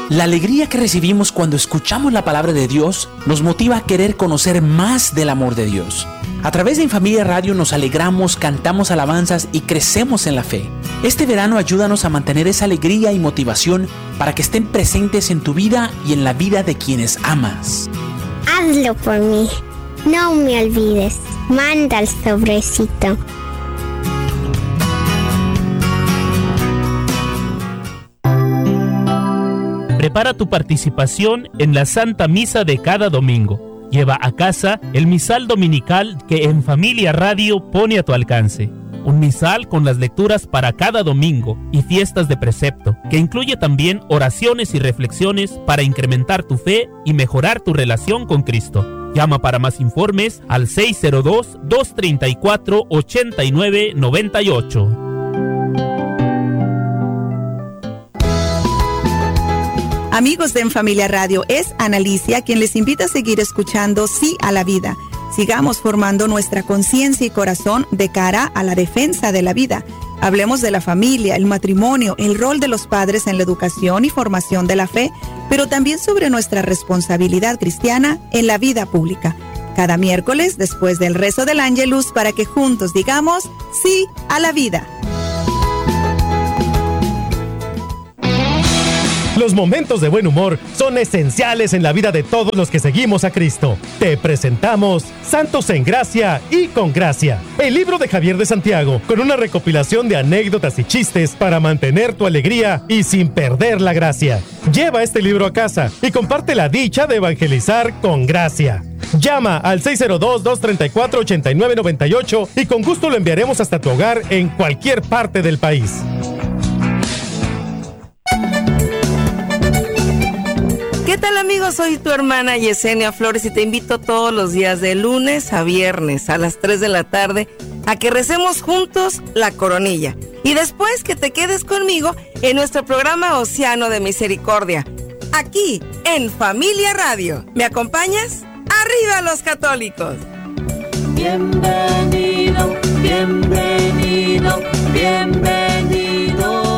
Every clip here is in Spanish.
La alegría que recibimos cuando escuchamos la palabra de Dios nos motiva a querer conocer más del amor de Dios. A través de En Familia Radio nos alegramos, cantamos alabanzas y crecemos en la fe. Este verano ayúdanos a mantener esa alegría y motivación para que estén presentes en tu vida y en la vida de quienes amas. Hazlo por mí. No me olvides. Manda el sobrecito. Prepara tu participación en la Santa Misa de cada domingo. Lleva a casa el misal dominical que En Familia Radio pone a tu alcance. Un misal con las lecturas para cada domingo y fiestas de precepto, que incluye también oraciones y reflexiones para incrementar tu fe y mejorar tu relación con Cristo. Llama para más informes al 602-234-8998. Amigos de En Familia Radio, es Analicia quien les invita a seguir escuchando Sí a la Vida. Sigamos formando nuestra conciencia y corazón de cara a la defensa de la vida. Hablemos de la familia, el matrimonio, el rol de los padres en la educación y formación de la fe, pero también sobre nuestra responsabilidad cristiana en la vida pública. Cada miércoles, después del rezo del Ángelus, para que juntos digamos Sí a la Vida. Los momentos de buen humor son esenciales en la vida de todos los que seguimos a Cristo. Te presentamos Santos en Gracia y con Gracia, el libro de Javier de Santiago, con una recopilación de anécdotas y chistes para mantener tu alegría y sin perder la gracia. Lleva este libro a casa y comparte la dicha de evangelizar con gracia. Llama al 602-234-8998 y con gusto lo enviaremos hasta tu hogar en cualquier parte del país. ¿Qué tal, amigos? Soy tu hermana Yesenia Flores y te invito todos los días de lunes a viernes a las 3 de la tarde a que recemos juntos la coronilla y después que te quedes conmigo en nuestro programa Océano de Misericordia, aquí en Familia Radio. ¿Me acompañas? ¡Arriba los católicos! Bienvenido, bienvenido, bienvenido.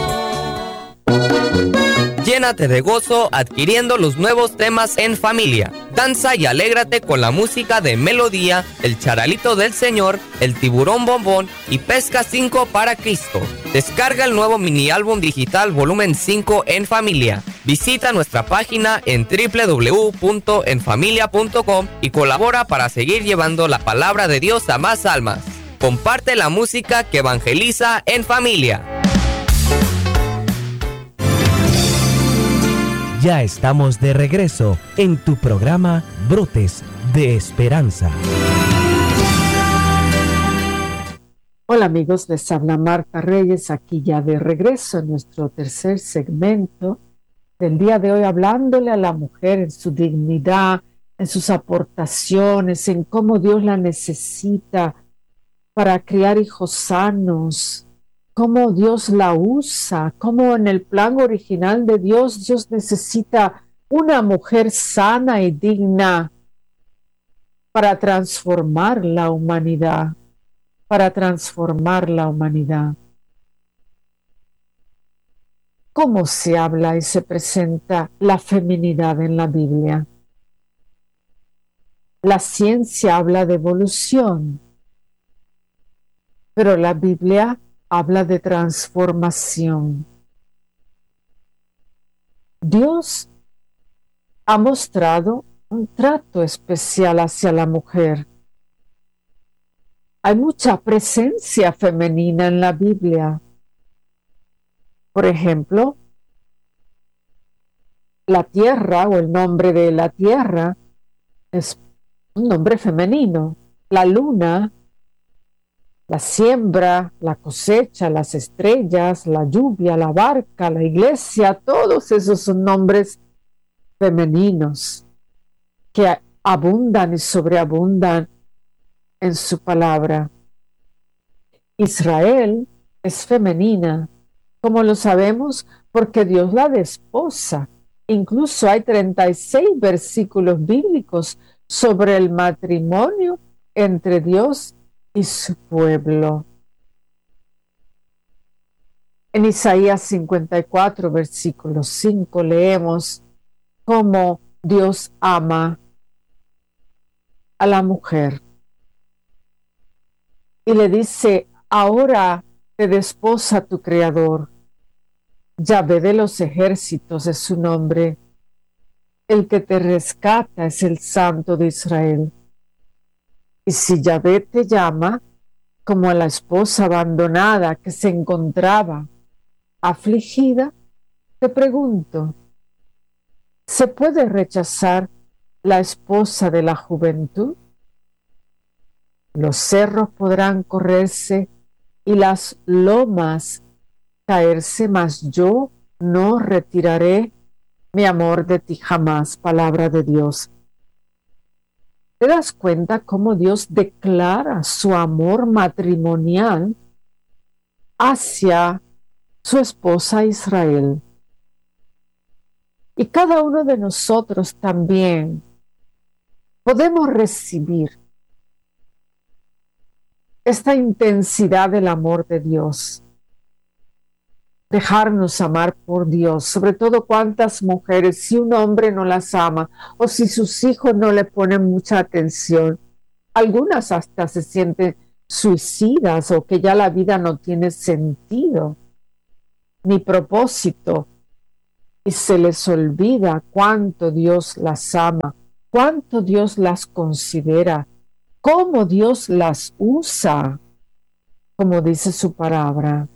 Llénate de gozo adquiriendo los nuevos temas En Familia. Danza y alégrate con la música de Melodía, El Charalito del Señor, El Tiburón Bombón y Pesca 5 para Cristo. Descarga el nuevo mini álbum digital volumen 5 En Familia. Visita nuestra página en www.enfamilia.com y colabora para seguir llevando la palabra de Dios a más almas. Comparte la música que evangeliza En Familia. Ya estamos de regreso en tu programa Brotes de Esperanza. Hola amigos, les habla Marta Reyes, aquí ya de regreso en nuestro tercer segmento del día de hoy, hablándole a la mujer en su dignidad, en sus aportaciones, en cómo Dios la necesita para criar hijos sanos, cómo Dios la usa, cómo en el plan original de Dios, Dios necesita una mujer sana y digna para transformar la humanidad, ¿Cómo se habla y se presenta la feminidad en la Biblia? La ciencia habla de evolución, pero la Biblia habla de transformación. Dios ha mostrado un trato especial hacia la mujer. Hay mucha presencia femenina en la Biblia. Por ejemplo, la tierra o el nombre de la tierra es un nombre femenino. La luna, la siembra, la cosecha, las estrellas, la lluvia, la barca, la iglesia, todos esos son nombres femeninos que abundan y sobreabundan en su palabra. Israel es femenina, como lo sabemos, porque Dios la desposa. Incluso hay 36 versículos bíblicos sobre el matrimonio entre Dios y su pueblo. En Isaías 54, versículo 5, leemos cómo Dios ama a la mujer. Y le dice, ahora te desposa tu Creador. Yahvé de los ejércitos es su nombre. El que te rescata es el Santo de Israel. Y si Yahvé te llama, como a la esposa abandonada que se encontraba afligida, te pregunto, ¿se puede rechazar la esposa de la juventud? Los cerros podrán correrse y las lomas caerse, mas yo no retiraré mi amor de ti jamás. Palabra de Dios. ¿Te das cuenta cómo Dios declara su amor matrimonial hacia su esposa Israel? Y cada uno de nosotros también podemos recibir esta intensidad del amor de Dios. Dejarnos amar por Dios, sobre todo cuántas mujeres, si un hombre no las ama o si sus hijos no le ponen mucha atención, algunas hasta se sienten suicidas o que ya la vida no tiene sentido ni propósito y se les olvida cuánto Dios las ama, cuánto Dios las considera, cómo Dios las usa, como dice su palabra.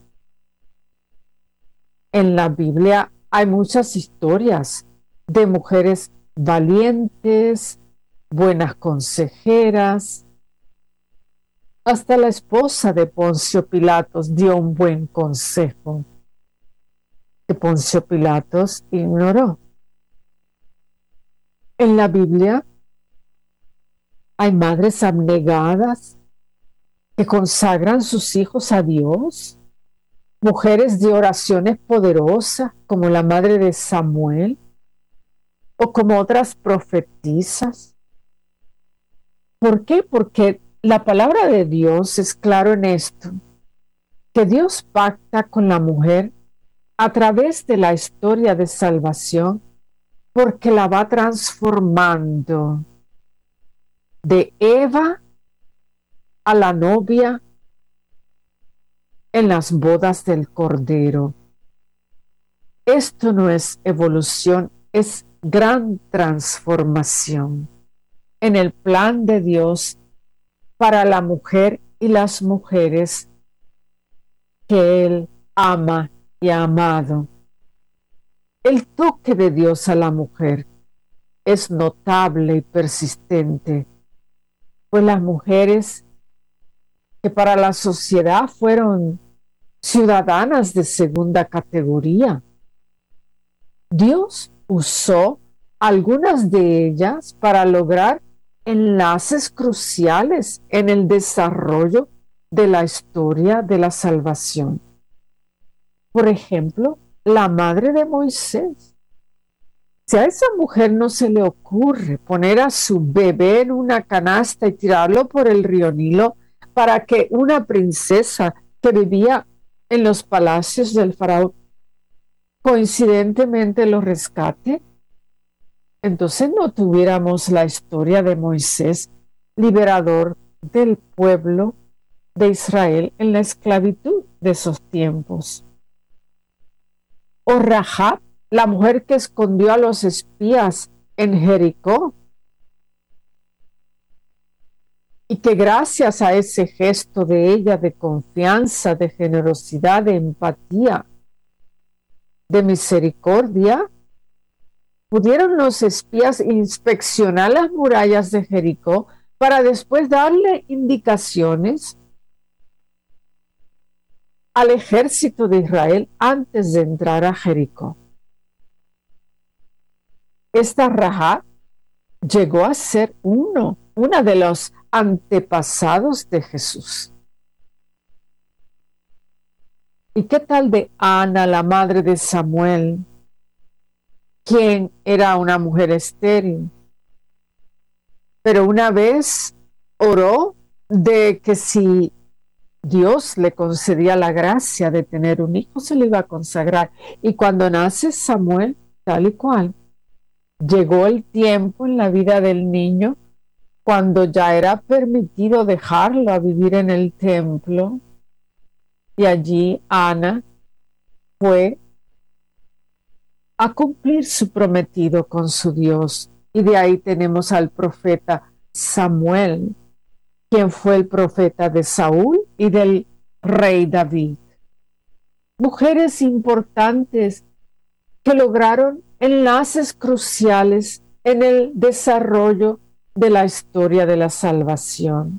En la Biblia hay muchas historias de mujeres valientes, buenas consejeras. Hasta la esposa de Poncio Pilatos dio un buen consejo, que Poncio Pilatos ignoró. En la Biblia hay madres abnegadas que consagran sus hijos a Dios, mujeres de oraciones poderosas como la madre de Samuel o como otras profetisas. ¿Por qué? Porque la palabra de Dios es claro en esto, que Dios pacta con la mujer a través de la historia de salvación porque la va transformando de Eva a la novia en las bodas del Cordero. Esto no es evolución, es gran transformación en el plan de Dios para la mujer y las mujeres que Él ama y ha amado. El toque de Dios a la mujer es notable y persistente, pues las mujeres que para la sociedad fueron ciudadanas de segunda categoría, Dios usó algunas de ellas para lograr enlaces cruciales en el desarrollo de la historia de la salvación. Por ejemplo, la madre de Moisés. Si a esa mujer no se le ocurre poner a su bebé en una canasta y tirarlo por el río Nilo para que una princesa que vivía en los palacios del faraón coincidentemente lo rescate, entonces no tuviéramos la historia de Moisés, liberador del pueblo de Israel en la esclavitud de esos tiempos. O Rahab, la mujer que escondió a los espías en Jericó, y que gracias a ese gesto de ella de confianza, de generosidad, de empatía, de misericordia, pudieron los espías inspeccionar las murallas de Jericó para después darle indicaciones al ejército de Israel antes de entrar a Jericó. Esta Rahab llegó a ser una de los antepasados de Jesús. ¿Y qué tal de Ana, la madre de Samuel, quien era una mujer estéril? Pero una vez oró de que si Dios le concedía la gracia de tener un hijo, se le iba a consagrar. Y cuando nace Samuel, tal y cual, llegó el tiempo en la vida del niño cuando ya era permitido dejarlo a vivir en el templo. Y allí Ana fue a cumplir su prometido con su Dios. Y de ahí tenemos al profeta Samuel, quien fue el profeta de Saúl y del rey David. Mujeres importantes que lograron enlaces cruciales en el desarrollo de la historia de la salvación.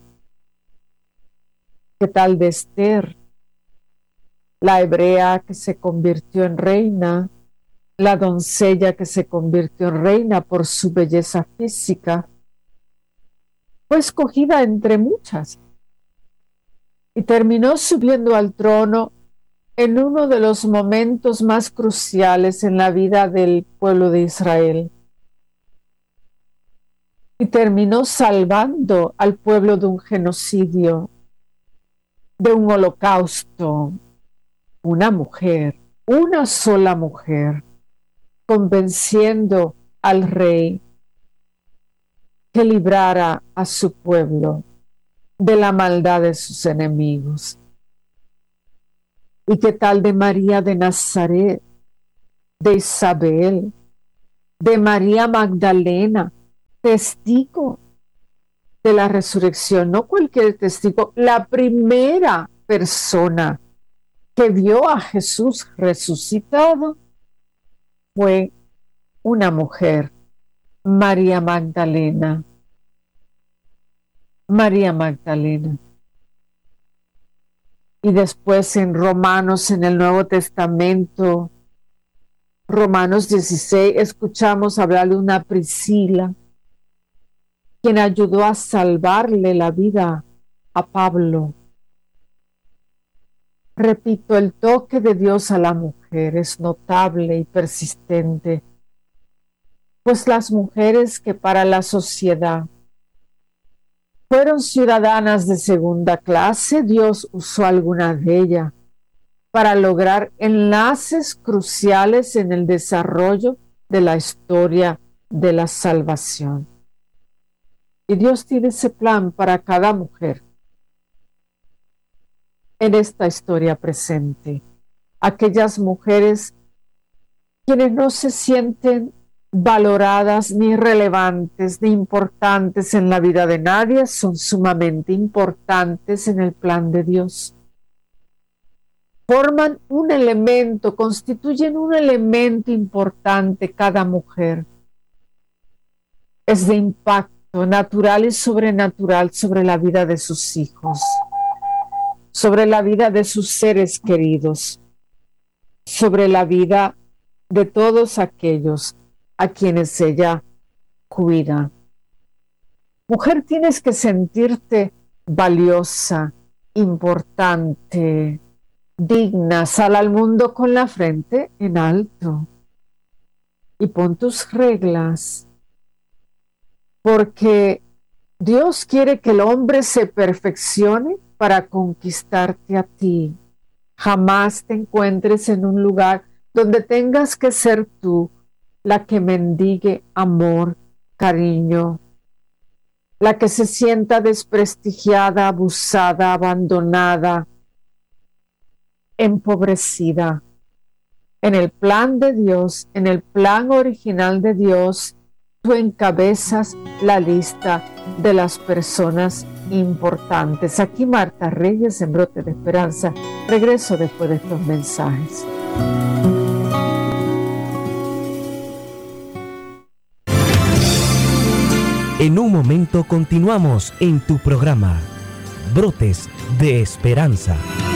¿Qué tal de Esther? La hebrea que se convirtió en reina, la doncella que se convirtió en reina por su belleza física, fue escogida entre muchas y terminó subiendo al trono en uno de los momentos más cruciales en la vida del pueblo de Israel. Y terminó salvando al pueblo de un genocidio, de un holocausto. Una mujer, una sola mujer, convenciendo al rey que librara a su pueblo de la maldad de sus enemigos. ¿Y qué tal de María de Nazaret, de Isabel, de María Magdalena, testigo de la resurrección? No cualquier testigo, la primera persona que vio a Jesús resucitado fue una mujer, María Magdalena. María Magdalena. Y después en Romanos, en el Nuevo Testamento, Romanos 16, escuchamos hablar de una Priscila, quien ayudó a salvarle la vida a Pablo. Repito, el toque de Dios a la mujer es notable y persistente, pues las mujeres que para la sociedad fueron ciudadanas de segunda clase, Dios usó alguna de ellas para lograr enlaces cruciales en el desarrollo de la historia de la salvación. Y Dios tiene ese plan para cada mujer en esta historia presente. Aquellas mujeres quienes no se sienten valoradas, ni relevantes, ni importantes en la vida de nadie, son sumamente importantes en el plan de Dios. Forman un elemento, constituyen un elemento importante cada mujer. Es de impacto natural y sobrenatural sobre la vida de sus hijos, sobre la vida de sus seres queridos, sobre la vida de todos aquellos a quienes ella cuida. Mujer, tienes que sentirte valiosa, importante, digna. Sal al mundo con la frente en alto y pon tus reglas, porque Dios quiere que el hombre se perfeccione para conquistarte a ti. Jamás te encuentres en un lugar donde tengas que ser tú la que mendigue amor, cariño, la que se sienta desprestigiada, abusada, abandonada, empobrecida. En el plan de Dios, en el plan original de Dios, tú encabezas la lista de las personas importantes. Aquí Marta Reyes en Brote de Esperanza. Regreso después de estos mensajes. En un momento continuamos en tu programa, Brotes de Esperanza.